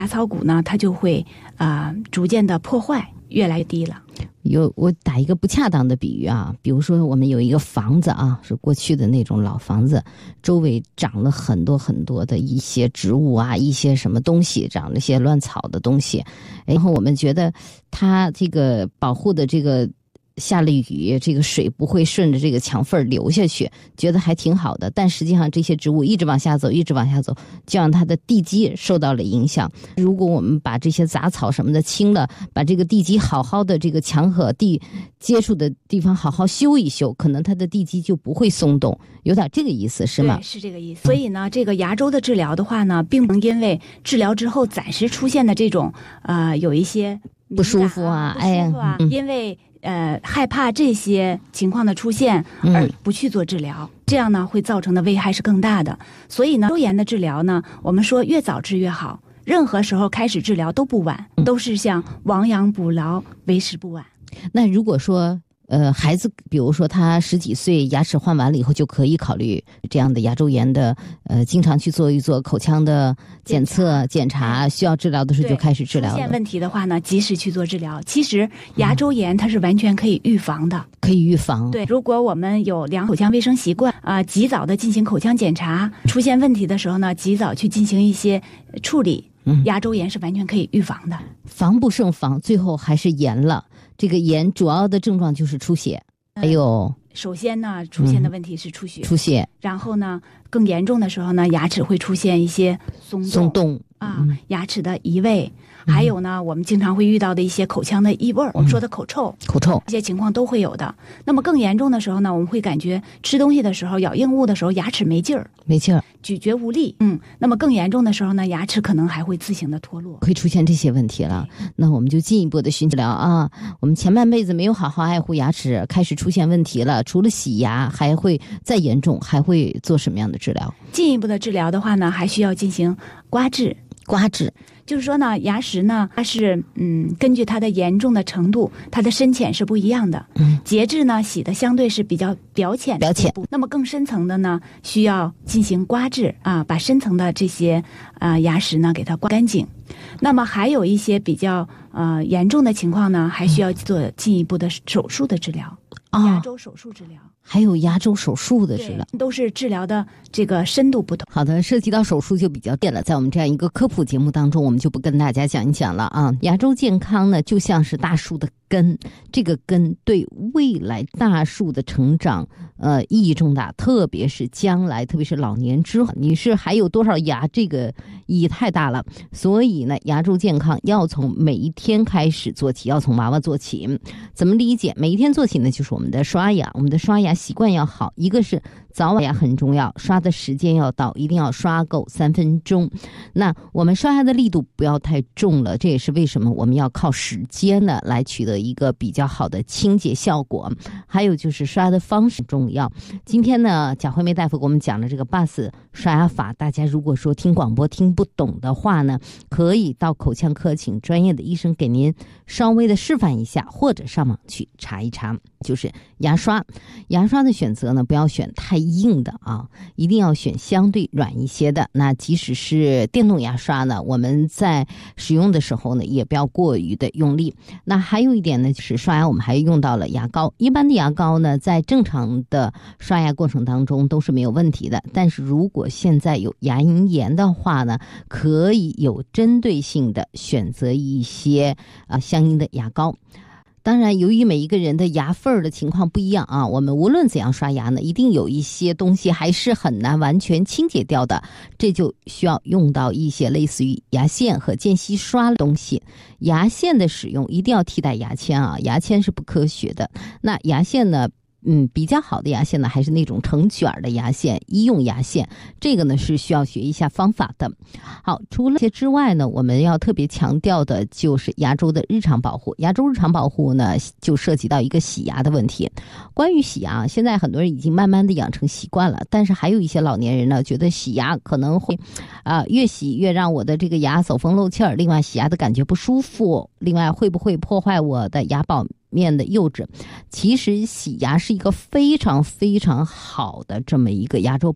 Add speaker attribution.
Speaker 1: 牙槽骨呢它就会逐渐的破坏，越来越低了。
Speaker 2: 我打一个不恰当的比喻啊，比如说我们有一个房子啊，是过去的那种老房子，周围长了很多很多的一些植物啊，一些什么东西，长了些乱草的东西，然后我们觉得它这个保护的这个下了雨，这个水不会顺着这个墙缝流下去，觉得还挺好的。但实际上这些植物一直往下走，一直往下走，就让它的地基受到了影响。如果我们把这些杂草什么的清了，把这个地基好好的这个墙和地接触的地方好好修一修，可能它的地基就不会松动，有点这个意思是吗？
Speaker 1: 对，是这个意思。所以呢，这个牙周的治疗的话呢，并不能因为治疗之后暂时出现的这种有一些
Speaker 2: 不舒服啊，
Speaker 1: 因为害怕这些情况的出现而不去做治疗，这样呢会造成的危害是更大的。所以呢，周炎的治疗呢，我们说越早治越好，任何时候开始治疗都不晚，都是像亡羊补牢，为时不晚。
Speaker 2: 那如果说孩子比如说他10几岁牙齿换完了以后，就可以考虑这样的牙周炎的经常去做一做口腔的检测检查，需要治疗的时候就开始治疗了。
Speaker 1: 出现问题的话呢，及时去做治疗。其实牙周炎它是完全可以预防的，
Speaker 2: 可以预防。
Speaker 1: 对，如果我们有良好口腔卫生习惯及早的进行口腔检查，出现问题的时候呢，及早去进行一些处理，牙周炎是完全可以预防的。
Speaker 2: 防不胜防，最后还是炎了。这个炎主要的症状就是出血，还有
Speaker 1: 首先呢，出现的问题是出血，然后呢，更严重的时候呢，牙齿会出现一些松动牙齿的移位，还有呢，我们经常会遇到的一些口腔的异味，我们说的口臭，这些情况都会有的。那么更严重的时候呢，我们会感觉吃东西的时候、咬硬物的时候，牙齿没劲儿，咀嚼无力。那么更严重的时候呢，牙齿可能还会自行的脱落，
Speaker 2: 会出现这些问题了。那我们就进一步的寻治疗啊。我们前半辈子没有好好爱护牙齿，开始出现问题了，除了洗牙，还会再严重，还会做什么样的治疗？
Speaker 1: 进一步的治疗的话呢，还需要进行刮治。就是说呢，牙石呢，它是根据它的严重的程度，它的深浅是不一样的。节制呢，洗的相对是比较表浅。那么更深层的呢，需要进行刮治把深层的这些牙石呢给它刮干净。那么还有一些比较严重的情况呢，还需要做进一步的手术的治疗，牙周手术治疗。
Speaker 2: 还有牙周手术的治疗，
Speaker 1: 都是治疗的这个深度不同。
Speaker 2: 好的，涉及到手术就比较变了，在我们这样一个科普节目当中，我们就不跟大家讲一讲了啊。牙周健康呢，就像是大树的根，这个根对未来大树的成长意义重大，特别是将来，特别是老年之后，你是还有多少牙，这个意义太大了。所以呢，牙周健康要从每一天开始做起，要从娃娃做起。怎么理解？每一天做起呢，就是我们的刷牙，我们的刷牙习惯要好，一个是早晚牙很重要，刷的时间要到，一定要刷够3分钟。那我们刷牙的力度不要太重了，这也是为什么我们要靠时间呢来取得一个比较好的清洁效果。还有就是刷的方式重要。今天呢，贾惠梅大夫给我们讲了这个 BUS 刷牙法，大家如果说听广播听不懂的话呢，可以到口腔科请专业的医生给您稍微的示范一下，或者上网去查一查。就是牙刷的选择呢，不要选太硬的啊，一定要选相对软一些的。那即使是电动牙刷呢，我们在使用的时候呢，也不要过于的用力。那还有一点呢，就是刷牙我们还用到了牙膏。一般的牙膏呢，在正常的刷牙过程当中都是没有问题的，但是如果现在有牙龈炎的话呢，可以有针对性的选择一些相应的牙膏。当然，由于每一个人的牙缝的情况不一样啊，我们无论怎样刷牙呢，一定有一些东西还是很难完全清洁掉的，这就需要用到一些类似于牙线和间隙刷的东西。牙线的使用一定要替代牙签啊，牙签是不科学的。那牙线呢，比较好的牙线呢，还是那种成卷的牙线，医用牙线，这个呢是需要学一下方法的。好，除了这些之外呢，我们要特别强调的就是牙周的日常保护。牙周日常保护呢，就涉及到一个洗牙的问题。关于洗牙，现在很多人已经慢慢的养成习惯了，但是还有一些老年人呢，觉得洗牙可能会越洗越让我的这个牙走风漏气儿，另外洗牙的感觉不舒服，另外会不会破坏我的牙保面的釉质。其实洗牙是一个非常非常好的这么一个牙周